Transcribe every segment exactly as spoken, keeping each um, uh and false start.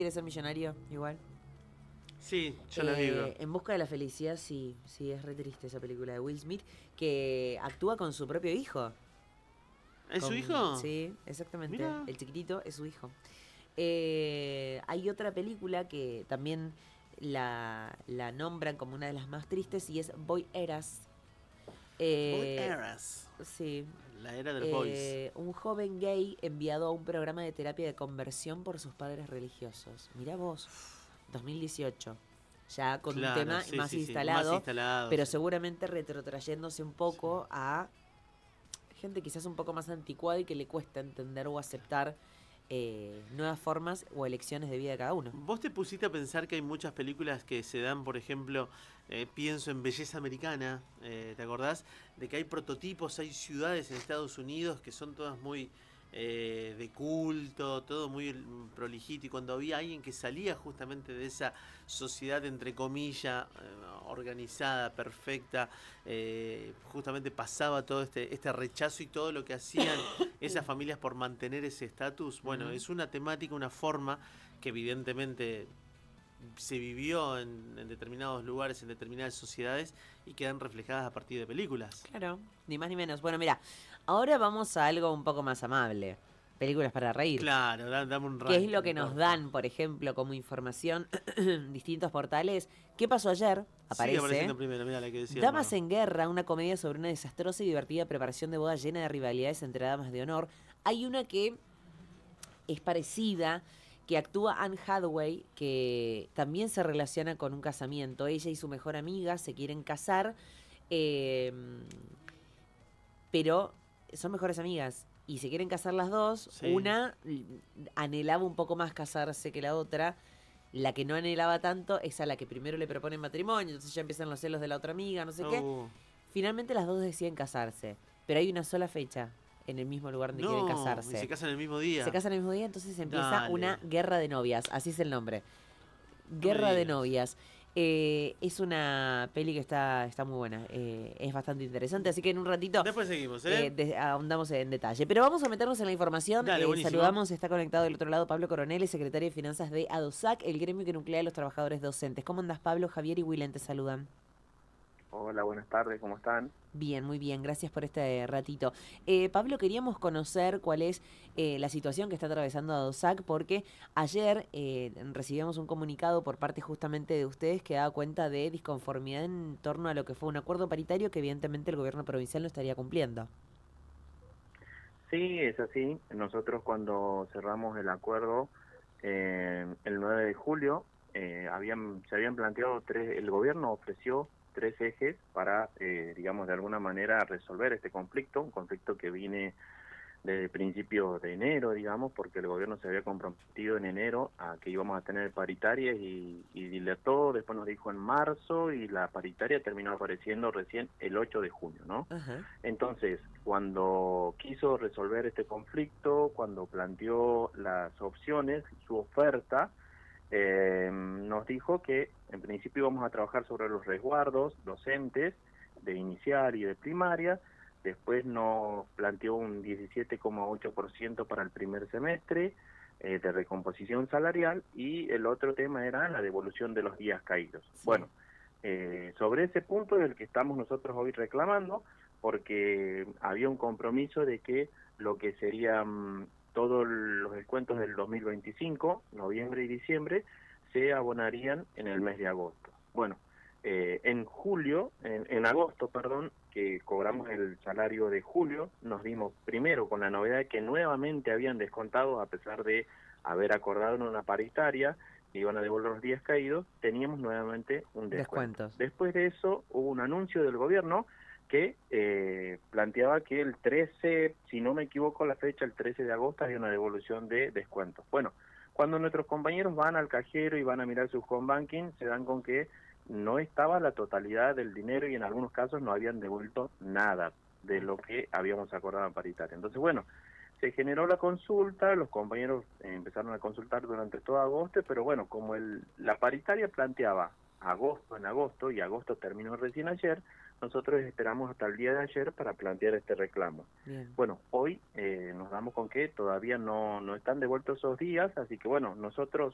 ¿Quieres ser millonario? Igual. Sí, yo la Eh, digo. en busca de la felicidad, sí, sí, es re triste esa película de Will Smith, que actúa con su propio hijo. ¿Es su Con, hijo? sí, exactamente. Mira. El chiquitito es su hijo. Eh, hay otra película que también la, la nombran como una de las más tristes y es Boy Eras. Boy Eh, Eras. sí. La era de los boys. Eh, un joven gay enviado a un programa de terapia de conversión por sus padres religiosos. Mirá vos, dos mil dieciocho. Ya con un Claro, tema sí, más sí, sí. Más instalado, instalado, pero sí. seguramente retrotrayéndose un Sí. poco a gente quizás un poco más anticuada y que le cuesta entender o aceptar eh, nuevas formas o elecciones de vida de cada uno. ¿Vos te pusiste a pensar que hay muchas películas que se dan, por ejemplo, eh, pienso en Belleza Americana, eh, ¿te acordás? De que hay prototipos, hay ciudades en Estados Unidos que son todas muy eh, de culto, todo muy prolijito, y cuando había alguien que salía justamente de esa sociedad, entre comillas, eh, organizada, perfecta, eh, justamente pasaba todo este, este rechazo y todo lo que hacían esas familias por mantener ese estatus. Bueno, Mm. es una temática, una forma que evidentemente se vivió en, en determinados lugares, en determinadas sociedades, y quedan reflejadas a partir de películas. Claro, ni más ni menos. Bueno, mira, ahora vamos a algo un poco más amable. Películas para reír. Claro, da- dame un ¿Qué es lo ranking, que nos porfa. dan, por ejemplo, como información distintos portales? ¿Qué pasó ayer? Sigue Aparece apareciendo primero, mira la que decía el Damas mago. en Guerra, una comedia sobre una desastrosa y divertida preparación de boda llena de rivalidades entre damas de honor. Hay una que es parecida, que actúa Anne Hathaway, que también se relaciona con un casamiento. Ella y su mejor amiga se quieren casar, eh, pero son mejores amigas y se quieren casar las dos. Sí. Una anhelaba un poco más casarse que la otra. La que no anhelaba tanto es a la que primero le proponen matrimonio, entonces ya empiezan los celos de la otra amiga, no sé qué. Uh, Finalmente las dos deciden casarse, pero hay una sola fecha en el mismo lugar donde quieren no, y se casarse. casan el mismo Se día. casan el mismo día, entonces empieza una Dale. guerra de novias, así es el nombre. No me Guerra de digas. novias. Eh, es una peli que está, está muy buena, eh, es bastante interesante, así que en un ratito Después seguimos, eh, ¿eh? de- ahondamos en detalle. Pero vamos a meternos en la información. Dale, Eh, buenísimo. saludamos, está conectado del otro lado Pablo Coronel, secretario de Finanzas de ADOSAC, el gremio que nuclea a los trabajadores docentes. ¿Cómo andas, Pablo? Javier y Willen te saludan. Hola, buenas tardes, ¿cómo están? Bien, muy bien, gracias por este ratito. Eh, Pablo, queríamos conocer cuál es eh, la situación que está atravesando ADOSAC, porque ayer eh, recibimos un comunicado por parte justamente de ustedes que daba cuenta de disconformidad en torno a lo que fue un acuerdo paritario que evidentemente el gobierno provincial no estaría cumpliendo. Sí, es así. Nosotros cuando cerramos el acuerdo eh, el nueve de julio, eh, habían, se habían planteado tres, el gobierno ofreció tres ejes para, eh, digamos, de alguna manera resolver este conflicto, un conflicto que viene desde principios de enero, digamos, porque el gobierno se había comprometido en enero a que íbamos a tener paritarias y, y dilató, después nos dijo en marzo y la paritaria terminó apareciendo recién el ocho de junio, ¿no? Ajá. Entonces, cuando quiso resolver este conflicto, cuando planteó las opciones, su oferta, eh, nos dijo que en principio íbamos a trabajar sobre los resguardos docentes de inicial y de primaria, después nos planteó un diecisiete coma ocho por ciento para el primer semestre eh, de recomposición salarial y el otro tema era la devolución de los días caídos. Sí. Bueno, eh, sobre ese punto es el que estamos nosotros hoy reclamando, porque había un compromiso de que lo que serían todos los descuentos del dos mil veinticinco, noviembre y diciembre, se abonarían en el mes de agosto. Bueno, eh, en julio, en, en agosto, perdón, que cobramos el salario de julio, nos dimos primero con la novedad de que nuevamente habían descontado, a pesar de haber acordado en una paritaria, que iban a devolver los días caídos, teníamos nuevamente un descuento. Descuentos. Después de eso hubo un anuncio del gobierno que eh, planteaba que el trece, si no me equivoco la fecha, el trece de agosto había una devolución de descuentos. Bueno, cuando nuestros compañeros van al cajero y van a mirar su home banking, se dan con que no estaba la totalidad del dinero y en algunos casos no habían devuelto nada de lo que habíamos acordado en paritaria. Entonces, bueno, se generó la consulta, los compañeros eh, empezaron a consultar durante todo agosto, pero bueno, como el, la paritaria planteaba agosto en agosto y agosto terminó recién ayer, nosotros esperamos hasta el día de ayer para plantear este reclamo. Bien. Bueno, hoy eh, nos damos con que todavía no, no están devueltos esos días, así que bueno, nosotros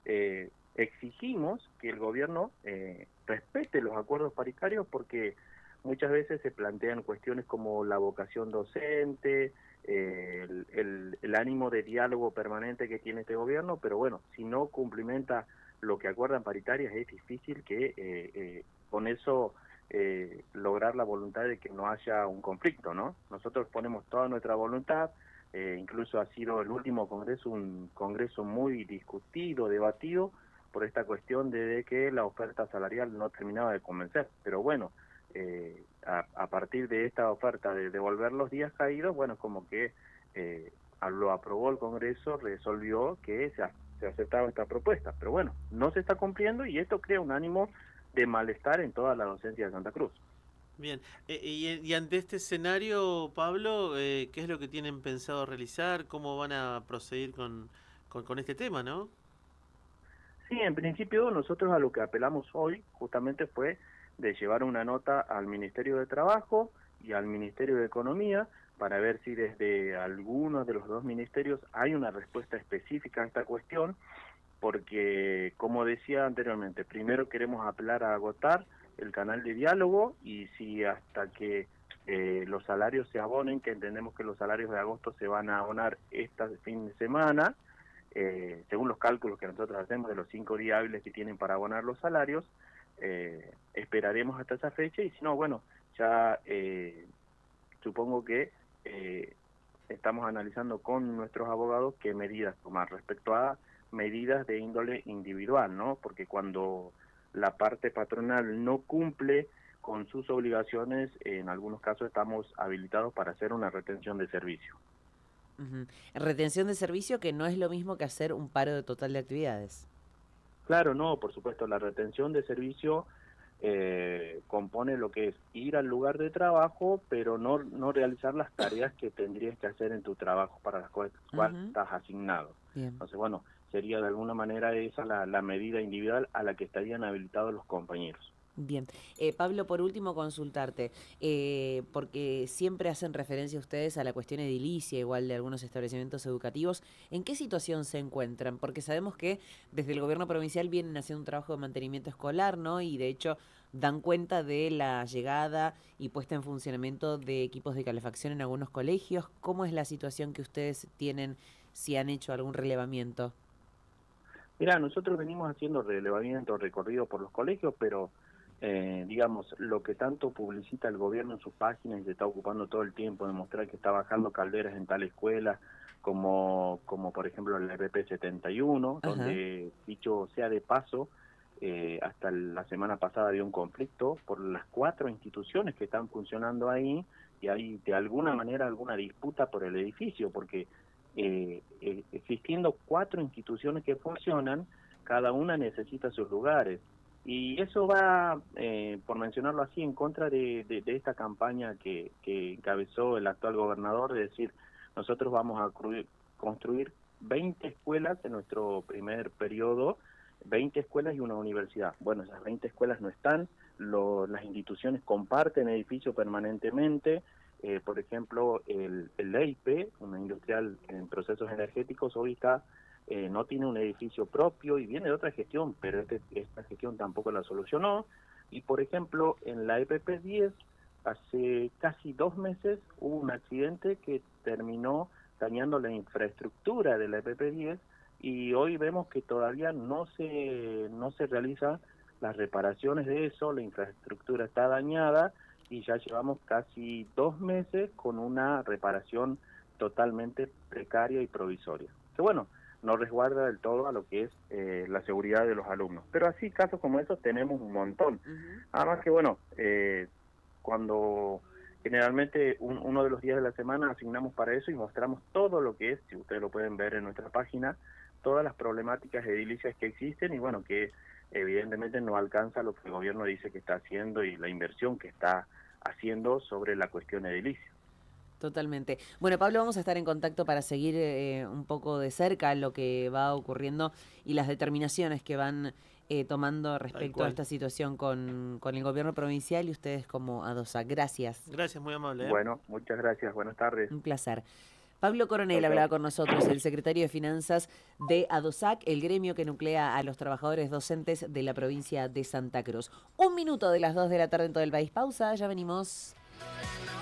eh, exigimos que el gobierno eh, respete los acuerdos paritarios, porque muchas veces se plantean cuestiones como la vocación docente, eh, el, el, el ánimo de diálogo permanente que tiene este gobierno, pero bueno, si no cumplimenta lo que acuerdan paritarias, es difícil que eh, eh, con eso eh, lograr la voluntad de que no haya un conflicto, ¿no? Nosotros ponemos toda nuestra voluntad, eh, incluso ha sido el último congreso un congreso muy discutido, debatido, por esta cuestión de, de que la oferta salarial no terminaba de convencer, pero bueno, eh, a, a partir de esta oferta de devolver los días caídos, bueno, como que eh, lo aprobó el Congreso, resolvió que se, se aceptaba esta propuesta, pero bueno, no se está cumpliendo y esto crea un ánimo de malestar en toda la docencia de Santa Cruz. Bien, eh, y, y ante este escenario, Pablo, eh, ¿qué es lo que tienen pensado realizar? ¿Cómo van a proceder con, con, con este tema, no? Sí, en principio nosotros a lo que apelamos hoy justamente fue de llevar una nota al Ministerio de Trabajo y al Ministerio de Economía para ver si desde alguno de los dos ministerios hay una respuesta específica a esta cuestión, porque como decía anteriormente, primero queremos apelar a agotar el canal de diálogo y si hasta que eh, los salarios se abonen, que entendemos que los salarios de agosto se van a abonar este fin de semana, eh, según los cálculos que nosotros hacemos de los cinco días hábiles que tienen para abonar los salarios, eh, esperaremos hasta esa fecha y si no, bueno, ya eh, supongo que eh, estamos analizando con nuestros abogados qué medidas tomar respecto a medidas de índole individual, ¿no? Porque cuando la parte patronal no cumple con sus obligaciones, en algunos casos estamos habilitados para hacer una retención de servicio. Uh-huh. Retención de servicio, que no es lo mismo que hacer un paro de total de actividades. Claro, no, por supuesto, la retención de servicio eh, compone lo que es ir al lugar de trabajo, pero no, no realizar las tareas que tendrías que hacer en tu trabajo para las cuales uh-huh. estás asignado. Bien. Entonces, bueno, sería de alguna manera esa la, la medida individual a la que estarían habilitados los compañeros. Bien. Eh, Pablo, por último, consultarte, eh, porque siempre hacen referencia ustedes a la cuestión edilicia, igual de algunos establecimientos educativos. ¿En qué situación se encuentran? Porque sabemos que desde el gobierno provincial vienen haciendo un trabajo de mantenimiento escolar, ¿no? Y de hecho dan cuenta de la llegada y puesta en funcionamiento de equipos de calefacción en algunos colegios. ¿Cómo es la situación que ustedes tienen, si han hecho algún relevamiento? Mira, nosotros venimos haciendo relevamiento, recorrido por los colegios, pero Eh, digamos, lo que tanto publicita el gobierno en sus páginas y se está ocupando todo el tiempo de mostrar que está bajando calderas en tal escuela, como, como por ejemplo la E P P setenta y uno, uh-huh. donde, dicho sea de paso, eh, hasta la semana pasada había un conflicto por las cuatro instituciones que están funcionando ahí, y hay de alguna manera alguna disputa por el edificio, porque eh, eh, existiendo cuatro instituciones que funcionan, cada una necesita sus lugares. Y eso va, eh, por mencionarlo así, en contra de, de, de esta campaña que, que encabezó el actual gobernador, de decir, nosotros vamos a construir veinte escuelas en nuestro primer periodo, veinte escuelas y una universidad. Bueno, esas veinte escuelas no están, lo, las instituciones comparten edificio permanentemente, eh, por ejemplo, el, el E I P, una industrial en procesos energéticos, hoy está... Eh, no tiene un edificio propio y viene de otra gestión, pero este, esta gestión tampoco la solucionó. Y por ejemplo, en la E P P diez, hace casi dos meses hubo un accidente que terminó dañando la infraestructura de la E P P diez y hoy vemos que todavía no se, no se realizan las reparaciones de eso, la infraestructura está dañada y ya llevamos casi dos meses con una reparación totalmente precaria y provisoria. Que bueno, no resguarda del todo a lo que es eh, la seguridad de los alumnos. Pero así, casos como esos tenemos un montón. Uh-huh. Además que, bueno, eh, cuando generalmente un, uno de los días de la semana asignamos para eso y mostramos todo lo que es, si ustedes lo pueden ver en nuestra página, todas las problemáticas edilicias que existen y, bueno, que evidentemente no alcanza lo que el gobierno dice que está haciendo y la inversión que está haciendo sobre la cuestión edilicia. Totalmente. Bueno, Pablo, vamos a estar en contacto para seguir eh, un poco de cerca lo que va ocurriendo y las determinaciones que van eh, tomando respecto a esta situación con, con el gobierno provincial y ustedes como ADOSAC. Gracias. Gracias, muy amable. ¿eh? Bueno, muchas gracias. Buenas tardes. Un placer. Pablo Coronel Chau, chau. hablaba con nosotros, el secretario de Finanzas de ADOSAC, el gremio que nuclea a los trabajadores docentes de la provincia de Santa Cruz. Un minuto de las dos de la tarde en todo el país. Pausa, ya venimos.